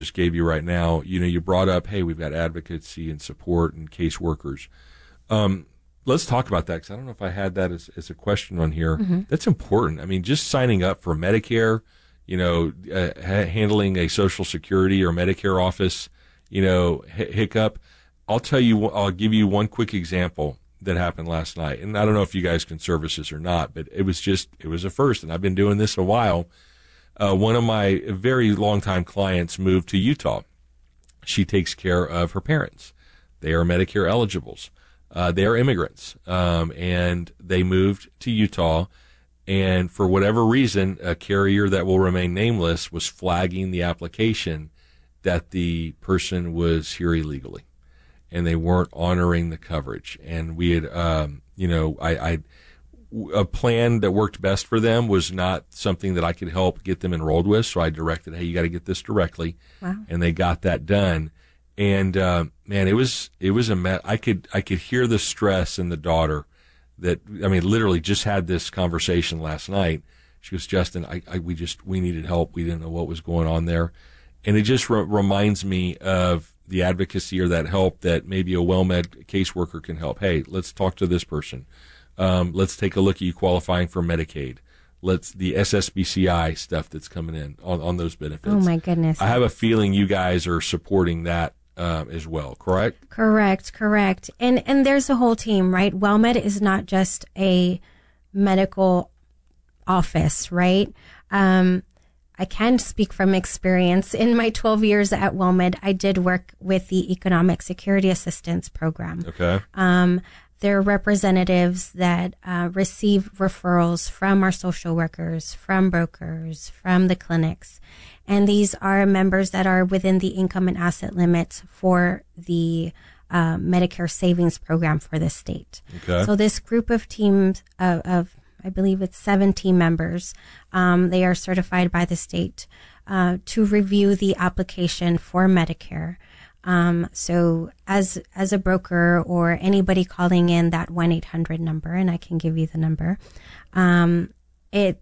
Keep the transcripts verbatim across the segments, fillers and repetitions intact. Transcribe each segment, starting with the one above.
just gave you right now, you know, you brought up, hey, we've got advocacy and support and caseworkers. Um, let's talk about that, because I don't know if I had that as, as a question on here. Mm-hmm. That's important. I mean, just signing up for Medicare, you know, uh, ha- handling a Social Security or Medicare office, you know, h- hiccup. I'll tell you, I'll give you one quick example that happened last night. And I don't know if you guys can service this or not, but it was just, it was a first. And I've been doing this a while. Uh, one of my very longtime clients moved to Utah. She takes care of her parents. They are Medicare eligibles. Uh, they are immigrants. Um, and they moved to Utah. And for whatever reason, a carrier that will remain nameless was flagging the application that the person was here illegally, and they weren't honoring the coverage. And we had, um, you know, I, I, a plan that worked best for them was not something that I could help get them enrolled with. So I directed, hey, you got to get this directly. Wow. And they got that done. And, uh, man, it was, it was a mess. I could, I could hear the stress in the daughter that, I mean, literally just had this conversation last night. She goes, Justin, I, I we just, we needed help. We didn't know what was going on there. And it just re- reminds me of the advocacy or that help that maybe a WellMed caseworker can help. Hey, let's talk to this person. Um, let's take a look at you qualifying for Medicaid. Let's, the S S B C I stuff that's coming in on, on those benefits. Oh my goodness. I have a feeling you guys are supporting that Uh, as well, correct? Correct, correct. And and there's a whole team, right? WellMed is not just a medical office, right? Um, I can speak from experience. In my twelve years at WellMed, I did work with the Economic Security Assistance Program. Okay. Um, they're representatives that uh, receive referrals from our social workers, from brokers, from the clinics. And these are members that are within the income and asset limits for the uh, Medicare Savings Program for the state. Okay. So this group of teams of, of I believe it's seventeen members, um, they are certified by the state uh, to review the application for Medicare. Um, so as as a broker or anybody calling in that one eight hundred number, and I can give you the number, um, it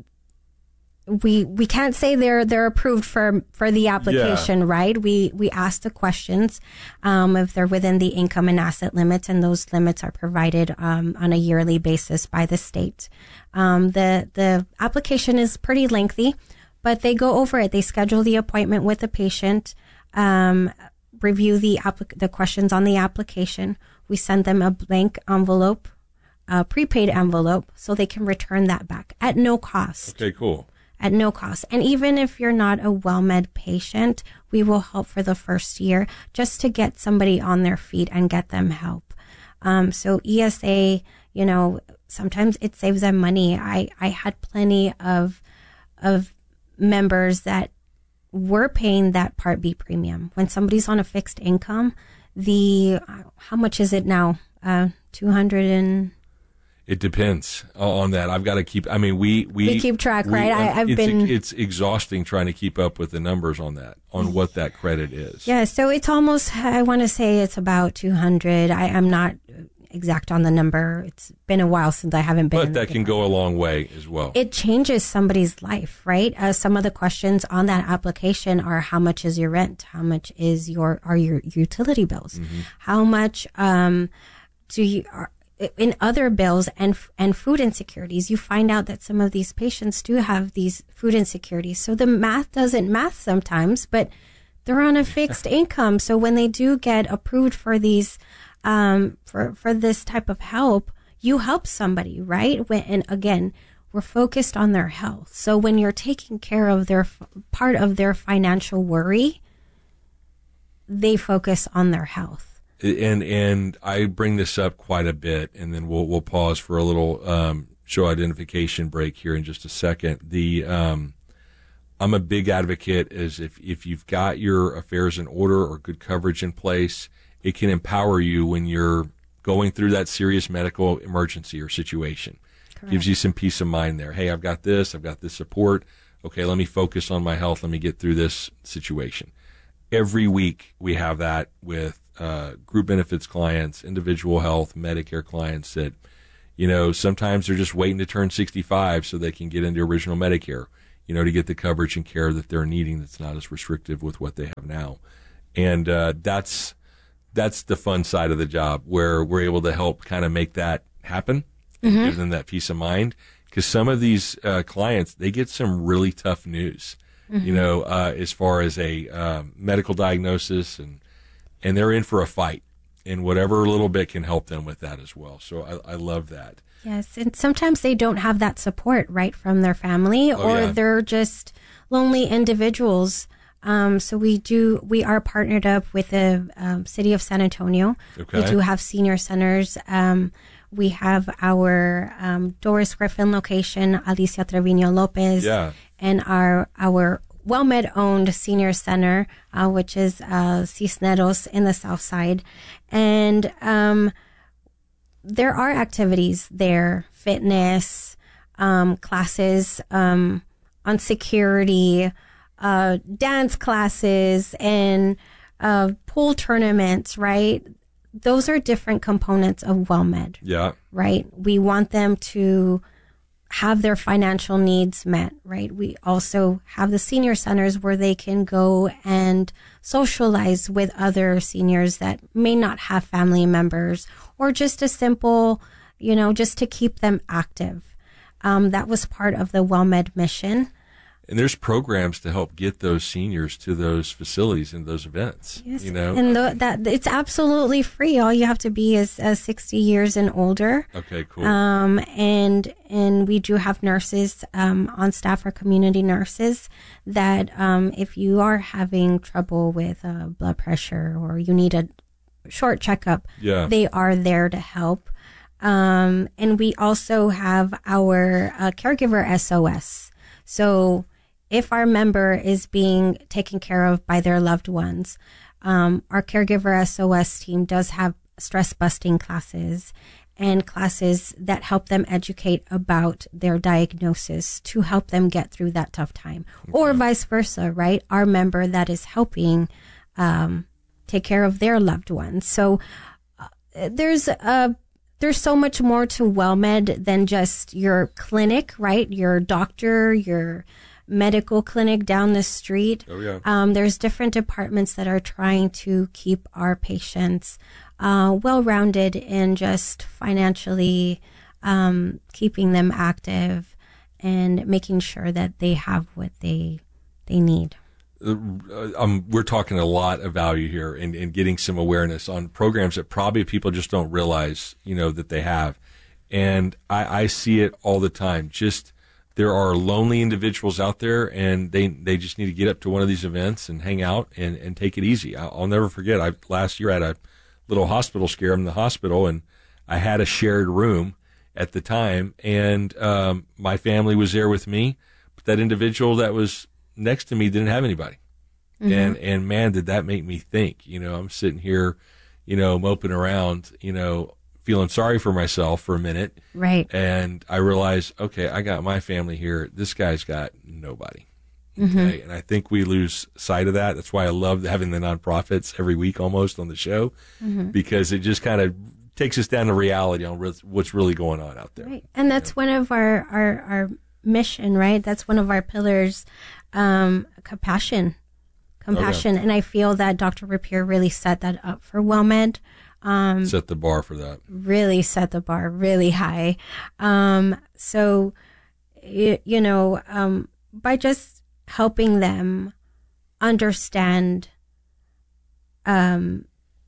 we we can't say they're they're approved for for the application, yeah. right? We we ask the questions um, if they're within the income and asset limits, and those limits are provided um, on a yearly basis by the state. Um, the the application is pretty lengthy, but they go over it. They schedule the appointment with the patient, um, review the applic- the questions on the application. We send them a blank envelope, a prepaid envelope, so they can return that back at no cost. Okay, cool. At no cost. And even if you're not a WellMed patient, we will help for the first year just to get somebody on their feet and get them help. Um, so E S A, you know, sometimes it saves them money. I, I had plenty of, of members that were paying that Part B premium. When somebody's on a fixed income, the, how much is it now? Uh, two hundred and It depends on that. I've got to keep, I mean, we, we, we keep track, we, right? I, I've it's, been, it's exhausting trying to keep up with the numbers on that, on what that credit is. Yeah. So it's almost, I want to say it's about two hundred. I, I'm not exact on the number. It's been a while since I haven't been. But that can go a long way as well. It changes somebody's life, right? Uh, some of the questions on that application are: how much is your rent? How much is your are your utility bills? Mm-hmm. How much um, do you are, in other bills and and food insecurities? You find out that some of these patients do have these food insecurities. So the math doesn't math sometimes, but they're on a fixed income. So when they do get approved for these. Um, for, for this type of help, you help somebody, right? When, and again, we're focused on their health. So when you're taking care of their part of their financial worry, they focus on their health. And and I bring this up quite a bit, and then we'll we'll pause for a little um, show identification break here in just a second. The um, I'm a big advocate as if if you've got your affairs in order or good coverage in place, it can empower you when you're going through that serious medical emergency or situation. Correct. Gives you some peace of mind there. Hey, I've got this. I've got this support. Okay, let me focus on my health. Let me get through this situation. Every week we have that with uh, group benefits clients, individual health, Medicare clients that, you know, sometimes they're just waiting to turn sixty-five so they can get into original Medicare. you know, to get the coverage and care that they're needing that's not as restrictive with what they have now. And uh, that's that's the fun side of the job, where we're able to help kind of make that happen and mm-hmm. give them that peace of mind. Because some of these uh, clients, they get some really tough news, mm-hmm. you know, uh, as far as a uh, medical diagnosis, and and they're in for a fight. And whatever little bit can help them with that as well. So I, I love that. Yes, and sometimes they don't have that support, right, from their family, oh, or yeah. they're just lonely individuals. Um, so we do, we are partnered up with the um, city of San Antonio. Okay. We do have senior centers. Um, we have our um, Doris Griffin location, Alicia Trevino Lopez, yeah. and our our WellMed-owned senior center, uh, which is uh, Cisneros in the south side. And um, there are activities there, fitness, um, classes um, on security, uh, dance classes, and uh, pool tournaments, right? Those are different components of WellMed. Yeah. Right? We want them to have their financial needs met, right? We also have the senior centers where they can go and socialize with other seniors that may not have family members, or just a simple, you know, just to keep them active. Um, that was part of the WellMed mission. And there's programs to help get those seniors to those facilities and those events. Yes, you know, and the, that it's absolutely free. All you have to be is uh, sixty years and older. Okay, cool. Um, and and we do have nurses um, on staff, or community nurses, that um, if you are having trouble with uh, blood pressure, or you need a short checkup, yeah. they are there to help. Um, and we also have our uh, caregiver S O S. So if our member is being taken care of by their loved ones, um, our caregiver S O S team does have stress busting classes, and classes that help them educate about their diagnosis to help them get through that tough time, okay. or vice versa, right? Our member that is helping um, take care of their loved ones. So uh, there's a There's so much more to WellMed than just your clinic, right? Your doctor, your medical clinic down the street. Oh, yeah. Um, there's different departments that are trying to keep our patients uh, well-rounded and just financially um, keeping them active and making sure that they have what they they need. Uh, um, we're talking a lot of value here, and, and getting some awareness on programs that probably people just don't realize, you know, that they have. And I, I see it all the time. Just there are lonely individuals out there, and they they just need to get up to one of these events and hang out and, and take it easy. I'll, I'll never forget. I last year I had a little hospital scare. I'm in the hospital, and I had a shared room at the time, and um, my family was there with me, but that individual that was next to me didn't have anybody. Mm-hmm. And, and man, did that make me think. You know, I'm sitting here, you know, moping around, you know, feeling sorry for myself for a minute. Right. And I realized, okay, I got my family here. This guy's got nobody. Okay. Mm-hmm. And I think we lose sight of that. That's why I love having the nonprofits every week almost on the show, mm-hmm. because it just kind of takes us down to reality on what's really going on out there. Right. And that's one of our, our, our mission, right? That's one of our pillars. Um, compassion, compassion. Okay. And I feel that Doctor Rapier really set that up for WellMed. Um, set the bar for that. Really set the bar really high. Um, so, you, you know, um, by just helping them understand, um,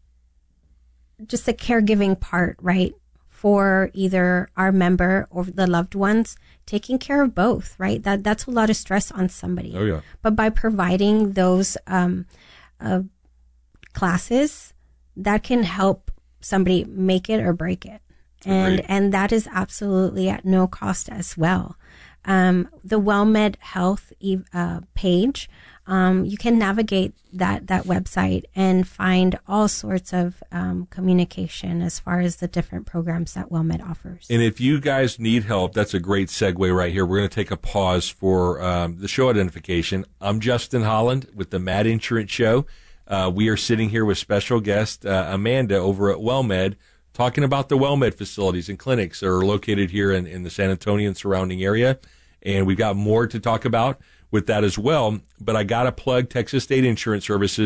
just the caregiving part, right? For either our member or the loved ones, taking care of both, right? That that's a lot of stress on somebody. Oh yeah. But by providing those um, uh, classes, that can help somebody make it or break it, and Agreed. and that is absolutely at no cost as well. Um, the WellMed Health uh, page. Um, you can navigate that, that website and find all sorts of um, communication as far as the different programs that WellMed offers. And if you guys need help, that's a great segue right here. We're going to take a pause for um, the show identification. I'm Justin Holland with the Mad Insurance Show. Uh, we are sitting here with special guest uh, Amanda over at WellMed, talking about the WellMed facilities and clinics that are located here in, in the San Antonio and surrounding area. And we've got more to talk about with that as well. But I got to plug Texas State Insurance Services.